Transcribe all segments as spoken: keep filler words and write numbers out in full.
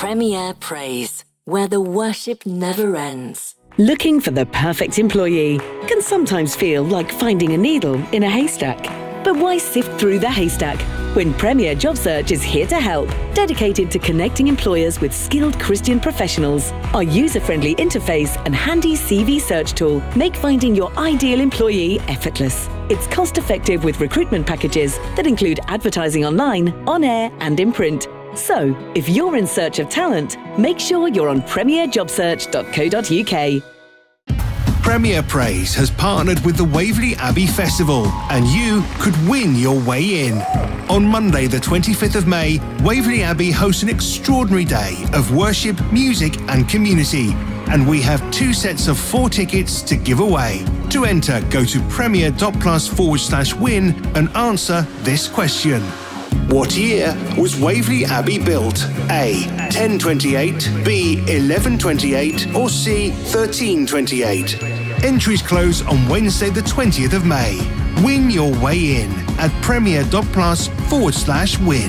Premier Praise, where the worship never ends. Looking for the perfect employee can sometimes feel like finding a needle in a haystack. But why sift through the haystack when Premier Job Search is here to help, dedicated to connecting employers with skilled Christian professionals? Our user-friendly interface and handy C V search tool make finding your ideal employee effortless. It's cost-effective with recruitment packages that include advertising online, on air and in print. So, if you're in search of talent, make sure you're on premier job search dot co dot uk. Premier Praise has partnered with the Waverley Abbey Festival, and you could win your way in. On Monday, the twenty-fifth of May, Waverley Abbey hosts an extraordinary day of worship, music and community. And we have two sets of four tickets to give away. To enter, go to premier.plus forward slash win and answer this question. What year was Waverley Abbey built? A. ten twenty-eight, B. eleven twenty-eight, or C. thirteen twenty-eight? Entries close on Wednesday the twentieth of May. Win your way in at premier.plus forward slash win.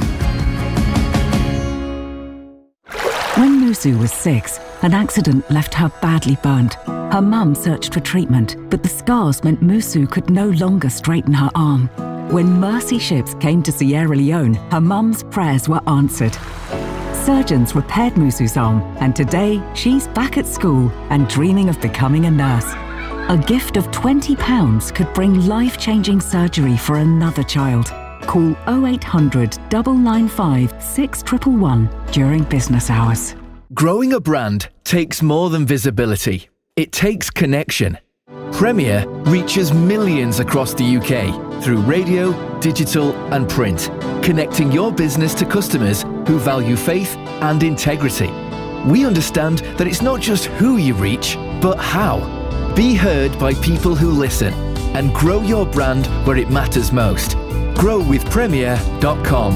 When Musu was six, an accident left her badly burnt. Her mum searched for treatment, but the scars meant Musu could no longer straighten her arm. When Mercy ships came to Sierra Leone, her mum's prayers were answered. Surgeons repaired Musu's arm, and today she's back at school and dreaming of becoming a nurse. A gift of twenty pounds could bring life-changing surgery for another child. Call oh eight hundred, nine nine five, six one one one during business hours. Growing a brand takes more than visibility. It takes connection. Premier reaches millions across the U K through radio, digital and print, connecting your business to customers who value faith and integrity. We understand that it's not just who you reach, but how. Be heard by people who listen and grow your brand where it matters most. grow with premier dot com.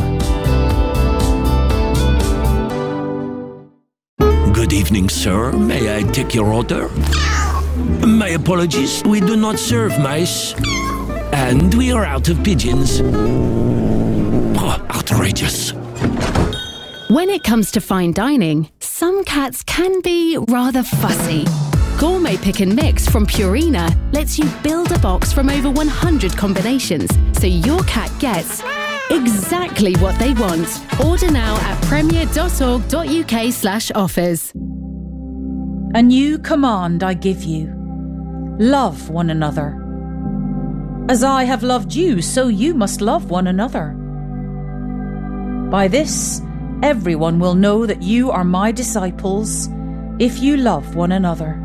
Good evening, sir. May I take your order? My apologies, we do not serve mice. And we are out of pigeons. Oh, outrageous. When it comes to fine dining, some cats can be rather fussy. Gourmet Pick and Mix from Purina lets you build a box from over one hundred combinations, so your cat gets exactly what they want. Order now at premier.org.uk slash offers. A new command I give you. Love one another. As I have loved you, so you must love one another. By this, everyone will know that you are my disciples, if you love one another.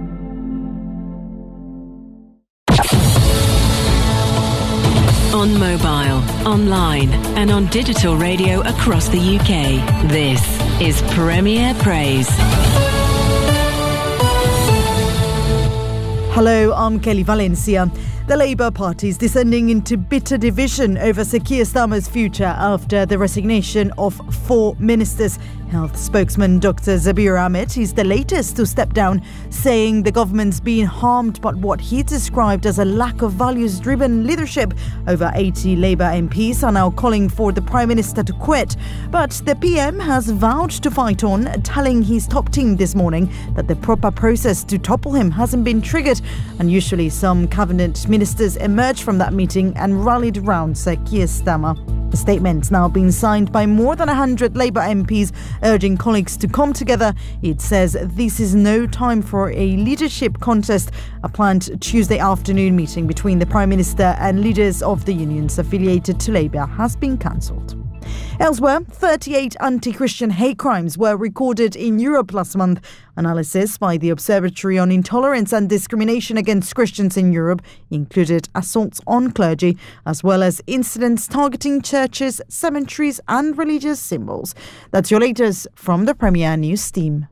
On mobile, online and on digital radio across the U K, this is Premier Praise. Hello, I'm Kelly Valencia. The Labour Party is descending into bitter division over Sir Keir Starmer's future after the resignation of four ministers. Health spokesman Doctor Zabir Ahmed is the latest to step down, saying the government's been harmed by what he described as a lack of values-driven leadership. Over eighty Labour M Ps are now calling for the Prime Minister to quit. But the P M has vowed to fight on, telling his top team this morning that the proper process to topple him hasn't been triggered. Unusually, some cabinet ministers emerged from that meeting and rallied around Sir Keir Starmer. The statement's now been signed by more than one hundred Labour M Ps, urging colleagues to come together. It says this is no time for a leadership contest. A planned Tuesday afternoon meeting between the Prime Minister and leaders of the unions affiliated to Labour has been cancelled. Elsewhere, thirty-eight anti-Christian hate crimes were recorded in Europe last month. Analysis by the Observatory on Intolerance and Discrimination Against Christians in Europe included assaults on clergy, as well as incidents targeting churches, cemeteries and religious symbols. That's your latest from the Premier News team.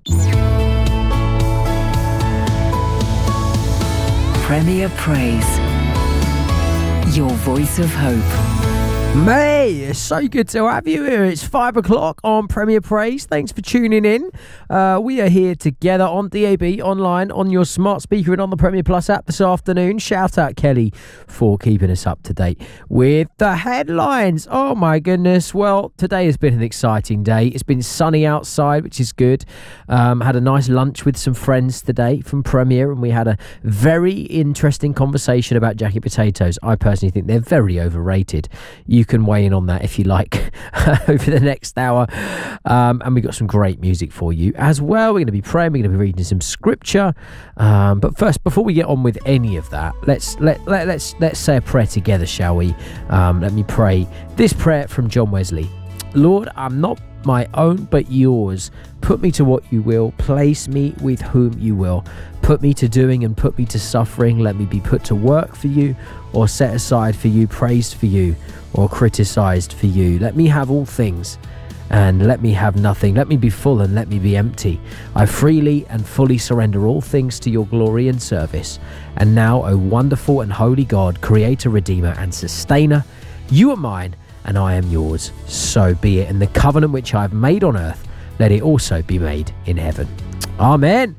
Premier Praise. Your voice of hope. May, it's so good to have you here. It's five o'clock on Premier Praise. Thanks for tuning in. Uh, we are here together on D A B, online, on your smart speaker and on the Premier Plus app this afternoon. Shout out Kelly for keeping us up to date with the headlines. Oh my goodness. Well, today has been an exciting day. It's been sunny outside, which is good. Um, had a nice lunch with some friends today from Premier, and we had a very interesting conversation about jacket potatoes. I personally think they're very overrated. You can weigh in on that if you like over the next hour. Um, and we've got some great music for you as well. We're going to be praying, we're going to be reading some scripture. Um, but first, before we get on with any of that, let's let, let, let's let's say a prayer together, shall we? Um, let me pray this prayer from John Wesley. Lord, I'm not my own but yours. Put me to what you will. Place me with whom you will. Put me to doing and put me to suffering. Let me be put to work for you, or set aside for you, praised for you, or criticized for you. Let me have all things and let me have nothing. Let me be full and let me be empty. I freely and fully surrender all things to your glory and service. And now, O wonderful and holy God, creator, redeemer and sustainer, you are mine and I am yours. So be it. And the covenant which I have made on earth, let it also be made in heaven. Amen.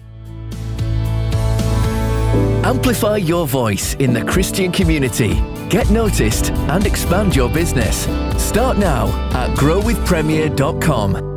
Amplify your voice in the Christian community. Get noticed and expand your business. Start now at grow with premier dot com.